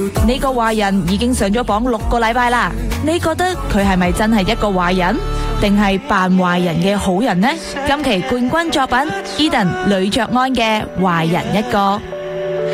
呢個壞人已經上咗榜6個禮拜啦，你覺得佢係咪真係一個壞人，定係扮壞人嘅好人呢？今期冠軍作品 Eden 呂爵安嘅壞人一個。